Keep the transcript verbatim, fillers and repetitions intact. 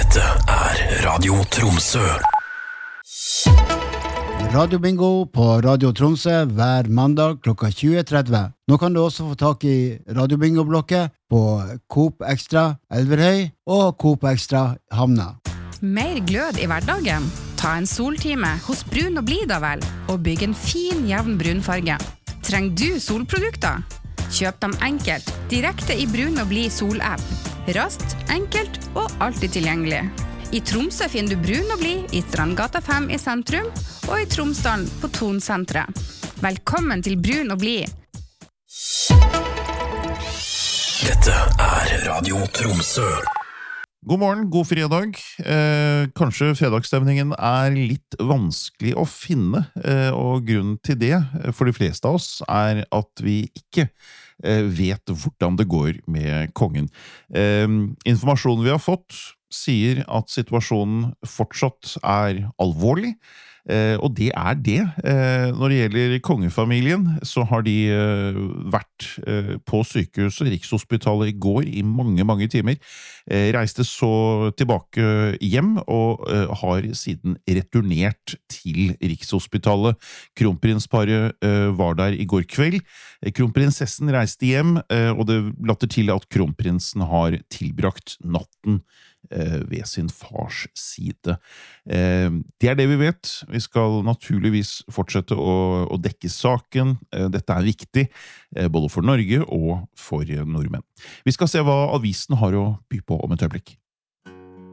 Dette er Radio Tromsø. Radio Bingo på Radio Tromsø hver mandag klokka tjue tretti. Nå kan du også få tak i Radio Bingo-blokket på Coop Extra Elverhøy og Coop Extra Hamna. Mer glød i hverdagen? Ta en soltime hos Brun og Blid da vel, og bygg en fin, jevn brunfarge. Trenger du solprodukter? Kjøp dem enkelt, direkte i Brun og Blid sol-app. Raskt, enkelt og alltid tilgjengelig. I Tromsø finner du Brun og Blid i Strandgata fem i sentrum, og i Tromsdalen på Tonsentret. Velkommen til Brun og Blid. Dette er Radio Tromsø. God morgen, god fredag. Eh, kanskje fredagsstemningen er litt vanskelig å finne, eh, og grunnen til det for de fleste av oss er at vi ikke eh, vet hvordan det går med kongen. Eh, informasjonen vi har fått sier at situasjonen fortsatt er alvorlig, eh, og det er det. Eh, når det gjelder kongefamilien, så har de eh, vært eh, på sykehuset, Rikshospitalet i går i mange, mange timer, eh, reiste så tilbake hjem og eh, har siden returnert til Rikshospitalet. Kronprinsparet eh, var der i går kveld. Kronprinsessen reiste hjem, eh, og det later til at kronprinsen har tilbrakt natten ved sin fars side. Det er det vi vet. Vi skal naturligvis fortsette å, å dekke saken. Dette er viktig, både for Norge og for nordmenn. Vi skal se hva avisen har å by på om et øyeblikk.